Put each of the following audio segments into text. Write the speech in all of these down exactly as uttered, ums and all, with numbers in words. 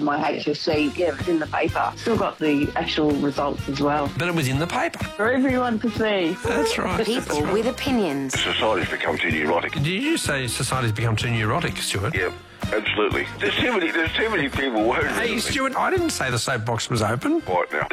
my H S C. Yeah, it was in the paper. Still got the actual results as well. But it was in the paper. For everyone to see. That's right. People That's right. with opinions. Society's become too neurotic. Did you say society's become too neurotic, Stuart? Yeah, absolutely. There's too many, there's too many people worried. Hey, Stuart, I didn't say the soapbox was open. Quiet now.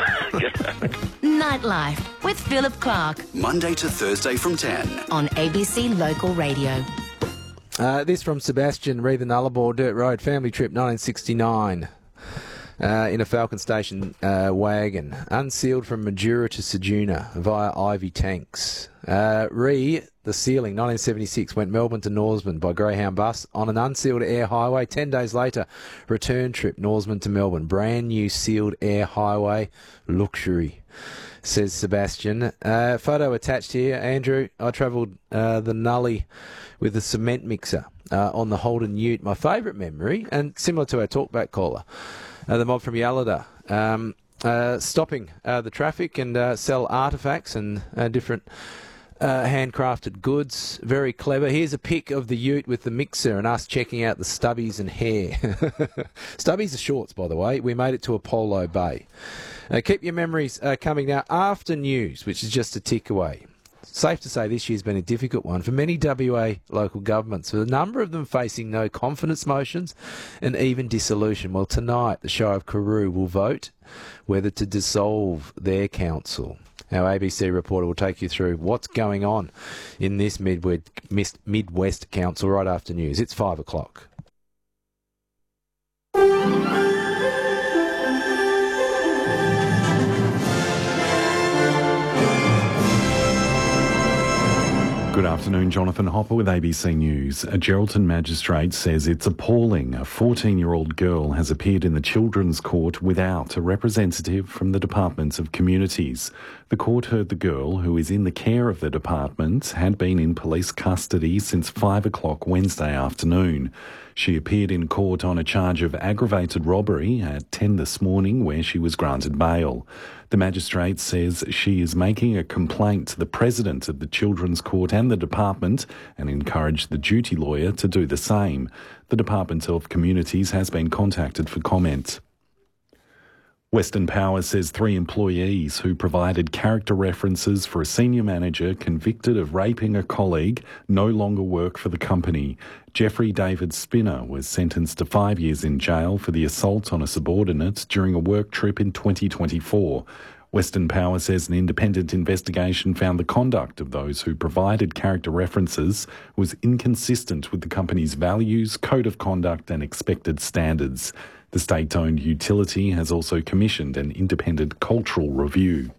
Nightlife with Philip Clark Monday to Thursday from ten. on A B C Local Radio. Uh, this from Sebastian, Re the Nullarbor Dirt Road, family trip nineteen sixty-nine. Uh, in a Falcon Station uh, wagon, unsealed from Majura to Ceduna via Ivy Tanks. Uh, Re, the ceiling, nineteen seventy-six, went Melbourne to Norseman by Greyhound bus on an unsealed air highway. Ten days later, return trip, Norseman to Melbourne. Brand new sealed air highway, luxury, says Sebastian. Uh, photo attached here, Andrew. I travelled uh, the Nully with a cement mixer uh, on the Holden Ute. My favourite memory, and similar to our talkback caller, Uh, the mob from Yalada, um, uh, stopping uh, the traffic and uh, sell artefacts and uh, different uh, handcrafted goods. Very clever. Here's a pic of the ute with the mixer and us checking out the stubbies and hair. Stubbies are shorts, by the way. We made it to Apollo Bay. Uh, keep your memories uh, coming now after news, which is just a tick away. Safe to say this year's been a difficult one for many W A local governments, with a number of them facing no confidence motions and even dissolution. Well, tonight the Shire of Karoo will vote whether to dissolve their council. Our A B C reporter will take you through what's going on in this Midwest, Midwest Council right after news. It's five o'clock. Good afternoon, Jonathan Hopper with A B C News. A Geraldton magistrate says it's appalling a fourteen-year-old girl has appeared in the Children's Court without a representative from the Department of Communities. The court heard the girl, who is in the care of the department, had been in police custody since five o'clock Wednesday afternoon. She appeared in court on a charge of aggravated robbery at ten this morning, where she was granted bail. The magistrate says she is making a complaint to the president of the Children's Court and the department and encouraged the duty lawyer to do the same. The Department of Communities has been contacted for comment. Western Power says three employees who provided character references for a senior manager convicted of raping a colleague no longer work for the company. Jeffrey David Spinner was sentenced to five years in jail for the assault on a subordinate during a work trip in twenty twenty-four. Western Power says an independent investigation found the conduct of those who provided character references was inconsistent with the company's values, code of conduct and expected standards. The state-owned utility has also commissioned an independent cultural review.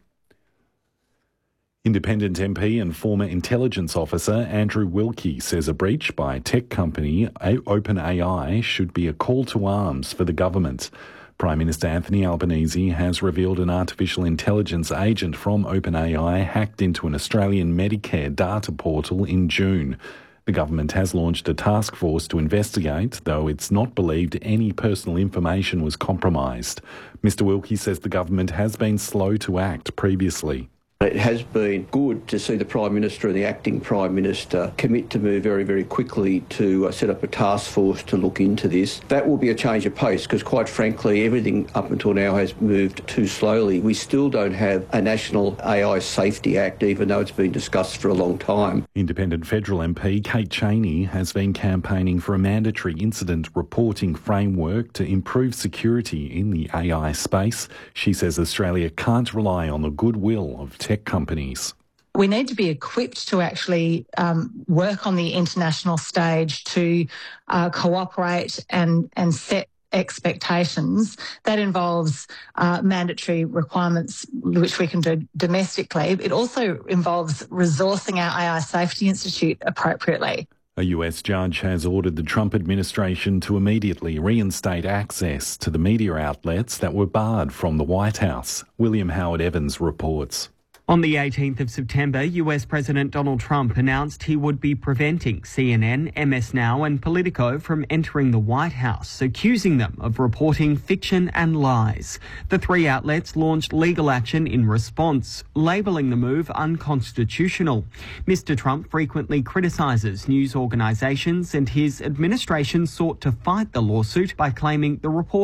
Independent M P and former intelligence officer Andrew Wilkie says a breach by tech company OpenAI should be a call to arms for the government. Prime Minister Anthony Albanese has revealed an artificial intelligence agent from OpenAI hacked into an Australian Medicare data portal in June. The government has launched a task force to investigate, though it's not believed any personal information was compromised. Mister Wilkie says the government has been slow to act previously. It has been good to see the Prime Minister and the Acting Prime Minister commit to move very, very quickly to uh, set up a task force to look into this. That will be a change of pace because, quite frankly, everything up until now has moved too slowly. We still don't have a National A I Safety Act, even though it's been discussed for a long time. Independent federal M P Kate Chaney has been campaigning for a mandatory incident reporting framework to improve security in the A I space. She says Australia can't rely on the goodwill of tech companies. We need to be equipped to actually um, work on the international stage to uh, cooperate and, and set expectations. That involves uh, mandatory requirements, which we can do domestically. It also involves resourcing our A I Safety Institute appropriately. A U S judge has ordered the Trump administration to immediately reinstate access to the media outlets that were barred from the White House. William Howard Evans reports. On the eighteenth of September, U S President Donald Trump announced he would be preventing C N N, M S Now and Politico from entering the White House, accusing them of reporting fiction and lies. The three outlets launched legal action in response, labelling the move unconstitutional. Mister Trump frequently criticises news organisations, and his administration sought to fight the lawsuit by claiming the report